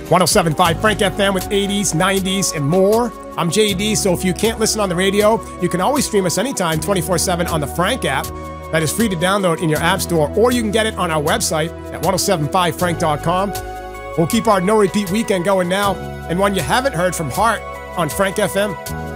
107.5 Frank FM with 80s, 90s, and more. I'm JD, so if you can't listen on the radio, you can always stream us anytime, 24/7 on the Frank app. That is free to download in your app store, or you can get it on our website at 1075frank.com. We'll keep our no-repeat weekend going now, and one you haven't heard from Hart on Frank FM.